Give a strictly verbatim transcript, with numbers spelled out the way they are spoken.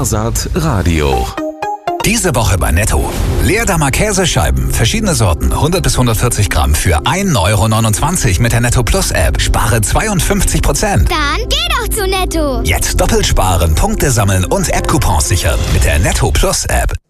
Wahrsat Radio. Diese Woche bei Netto. Leerdammer Käsescheiben, verschiedene Sorten, hundert bis hundertvierzig Gramm für ein Euro neunundzwanzig mit der Netto Plus App. Spare zweiundfünfzig Prozent. Dann geh doch zu Netto. Jetzt doppelt sparen, Punkte sammeln und App-Coupons sichern mit der Netto Plus App.